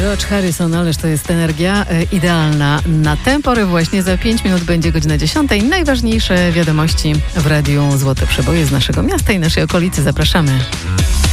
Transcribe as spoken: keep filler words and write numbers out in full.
George Harrison, ależ to jest energia e, idealna na tę porę. Właśnie za pięć minut będzie godzina dziesiątej. Najważniejsze wiadomości w Radiu Złote Przeboje z naszego miasta i naszej okolicy. Zapraszamy.